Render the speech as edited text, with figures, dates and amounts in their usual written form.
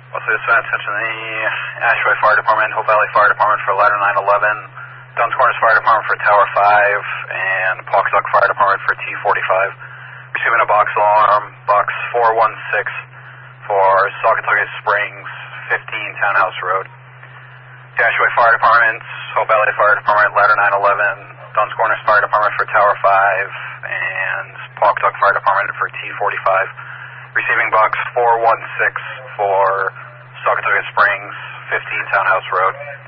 Also, this attention to the Ashway Fire Department, Hope Valley Fire Department for ladder 911, Duns Corners Fire Department for Tower 5, and Pawcatuck Fire Department for T45. Receiving a box alarm, box 416 for Saugatuck Springs, 15 Townhouse Road. Ashway Fire Department, Hope Valley Fire Department, ladder 911, Duns Corners Fire Department for Tower 5, and Pawcatuck Fire Department for T45. Receiving box 416 for Saugatuck Springs, 15 Townhouse Road.